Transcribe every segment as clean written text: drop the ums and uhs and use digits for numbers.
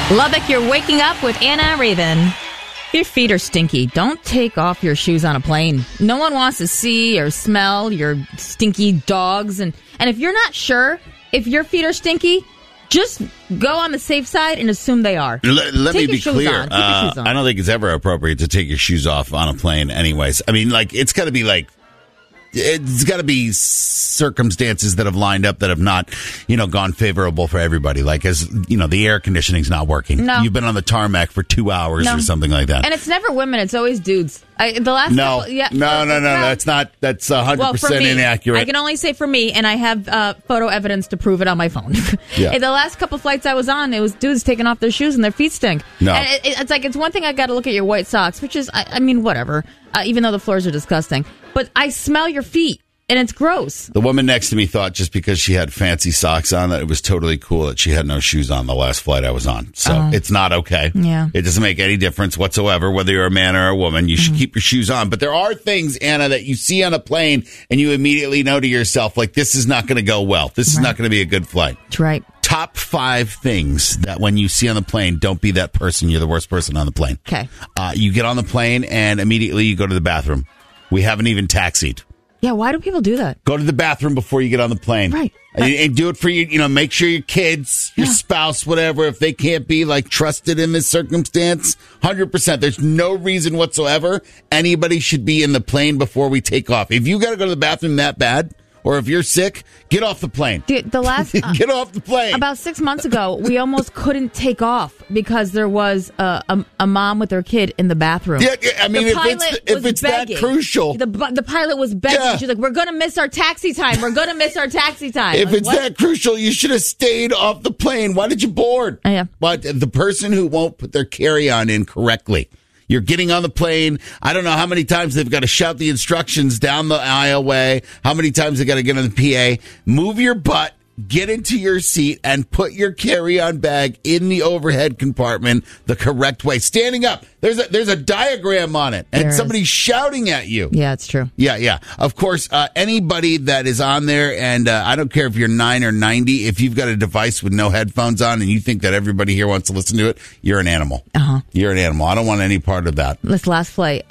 Lubbock, you're waking up with Anna Raven. If your feet are stinky, don't take off your shoes on a plane. No one wants to see or smell your stinky dogs. And if you're not sure if your feet are stinky, just go on the safe side and assume they are. Let me be clear. I don't think it's ever appropriate to take your shoes off on a plane anyways. I mean, it's got to be it's got to be circumstances that have lined up that have not, gone favorable for everybody. The air conditioning's not working. No. You've been on the tarmac for 2 hours or something like that. And it's never women. It's always dudes. No. That's 100% inaccurate. I can only say for me, and I have photo evidence to prove it on my phone. Yeah. The last couple flights I was on, it was dudes taking off their shoes and their feet stink. No. And it's one thing I got to look at your white socks, which is, whatever, even though the floors are disgusting. But I smell your feet. And it's gross. The woman next to me thought just because she had fancy socks on that it was totally cool that she had no shoes on the last flight I was on. So it's not okay. Yeah. It doesn't make any difference whatsoever whether you're a man or a woman. You should keep your shoes on. But there are things, Anna, that you see on a plane and you immediately know to yourself, this is not going to go well. This is not going to be a good flight. That's right. Top 5 things that when you see on the plane, don't be that person. You're the worst person on the plane. Okay. You get on the plane and immediately you go to the bathroom. We haven't even taxied. Yeah, why do people do that? Go to the bathroom before you get on the plane. Right. And do it for you. Make sure your kids, your spouse, whatever, if they can't be trusted in this circumstance, 100%. There's no reason whatsoever anybody should be in the plane before we take off. If you got to go to the bathroom that bad, or if you're sick, get off the plane. Dude, get off the plane. About 6 months ago, we almost couldn't take off because there was a mom with her kid in the bathroom. Yeah, I mean, if it's that crucial. The pilot was begging. Yeah. She's like, we're going to miss our taxi time. We're going to miss our taxi time. If it's that crucial, you should have stayed off the plane. Why did you board? Yeah. But the person who won't put their carry-on in correctly. You're getting on the plane. I don't know how many times they've got to shout the instructions down the aisleway, how many times they got to get on the PA. Move your butt, get into your seat, and put your carry-on bag in the overhead compartment the correct way. Standing up. There's a diagram on it, and somebody's shouting at you. Yeah, it's true. Yeah. Of course, anybody that is on there, and I don't care if you're 9 or 90, if you've got a device with no headphones on and you think that everybody here wants to listen to it, you're an animal. You're an animal. I don't want any part of that. This last flight,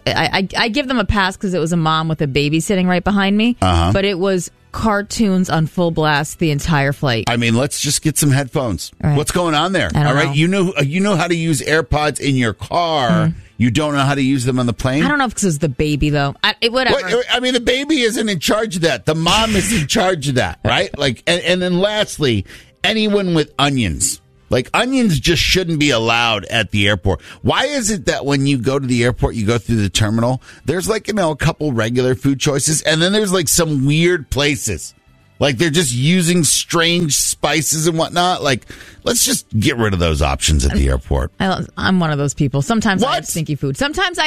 I give them a pass because it was a mom with a baby sitting right behind me, but it was cartoons on full blast the entire flight. I mean, let's just get some headphones. Right. What's going on there? All right, you know how to use AirPods in your car. You don't know how to use them on the plane? I don't know if this is the baby, though. Whatever. I mean, the baby isn't in charge of that. The mom is in charge of that, right? And then lastly, anyone with onions. Onions just shouldn't be allowed at the airport. Why is it that when you go to the airport, you go through the terminal, there's a couple regular food choices, and then there's some weird places. They're just using strange spices and whatnot. Let's just get rid of those options at the airport. I'm one of those people. Sometimes I have stinky food.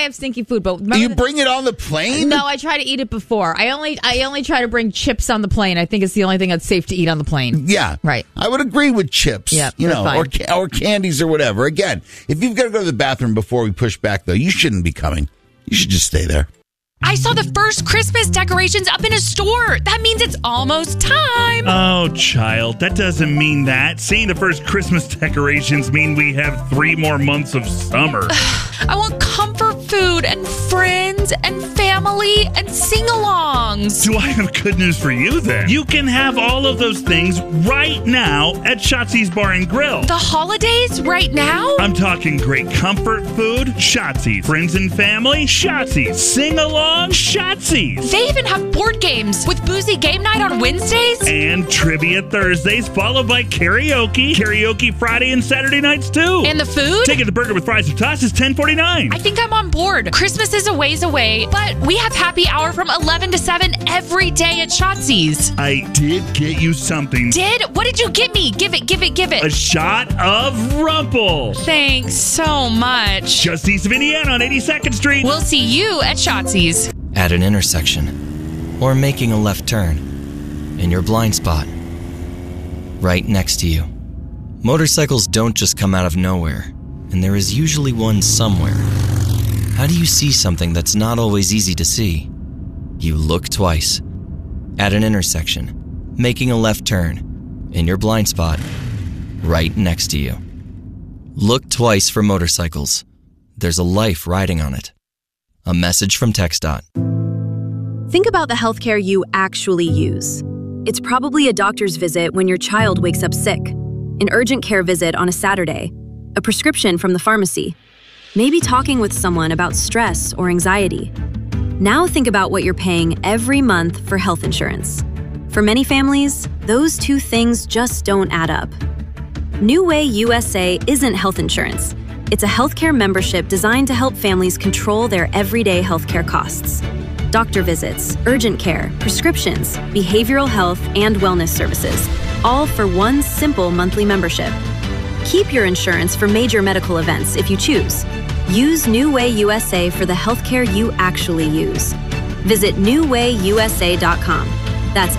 But do you bring it on the plane? No, I try to eat it before. I only try to bring chips on the plane. I think it's the only thing that's safe to eat on the plane. Yeah. Right. I would agree with chips. Yeah, or candies or whatever. Again, if you've got to go to the bathroom before we push back, though, you shouldn't be coming. You should just stay there. I saw the first Christmas decorations up in a store. That means it's almost time. Oh, child, that doesn't mean that. Seeing the first Christmas decorations mean we have 3 more months of summer. I want comfort food and friends and family and sing-alongs. Do I have good news for you, then? You can have all of those things right now at Schatzi's Bar and Grill. The holidays right now? I'm talking great comfort food, Schatzi's. Friends and family, Schatzi's. Sing-along, Schatzi's. They even have board games with boozy game night on Wednesdays. And trivia Thursdays, followed by karaoke. Karaoke Friday and Saturday nights, too. And the food? Taking the burger with fries and toss is $10.49. I think I'm on board. Christmas is a ways away, but we have happy hour from 11 to 7 every day at Schatzi's. I did get you something. Did? What did you get me? Give it. A shot of Rumple. Thanks so much. Just east of Indiana on 82nd Street. We'll see you at Schatzi's. At an intersection, or making a left turn, in your blind spot, right next to you. Motorcycles don't just come out of nowhere, and there is usually one somewhere. How do you see something that's not always easy to see? You look twice. At an intersection, making a left turn, in your blind spot, right next to you. Look twice for motorcycles. There's a life riding on it. A message from TxDOT. Think about the healthcare you actually use. It's probably a doctor's visit when your child wakes up sick, an urgent care visit on a Saturday, a prescription from the pharmacy, maybe talking with someone about stress or anxiety. Now think about what you're paying every month for health insurance. For many families, those two things just don't add up. New Way USA isn't health insurance. It's a healthcare membership designed to help families control their everyday healthcare costs. Doctor visits, urgent care, prescriptions, behavioral health, and wellness services, all for one simple monthly membership. Keep your insurance for major medical events if you choose. Use New Way USA for the healthcare you actually use. Visit newwayusa.com. That's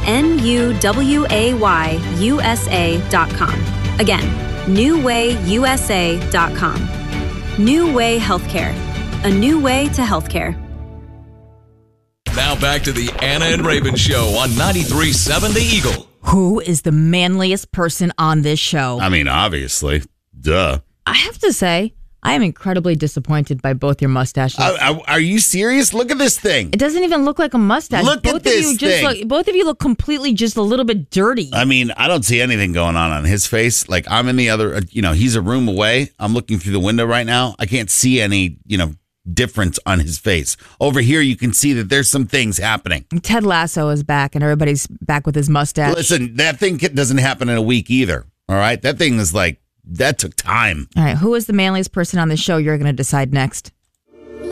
NUWAYUSA.com. Again, newwayusa.com. New Way Healthcare. A new way to healthcare. Now back to the Anna and Raven Show on 93.7 The Eagle. Who is the manliest person on this show? I mean, obviously. Duh. I have to say, I am incredibly disappointed by both your mustaches. Are you serious? Look at this thing. It doesn't even look like a mustache. Look at this thing. Both of you look completely just a little bit dirty. I mean, I don't see anything going on his face. Like, I'm in the other, he's a room away. I'm looking through the window right now. I can't see any, difference on his face. Over here, you can see that there's some things happening. Ted Lasso is back, and everybody's back with his mustache. Listen, that thing doesn't happen in a week either. All right? That thing is like, that took time. All right, who is the manliest person on the show? You're going to decide next.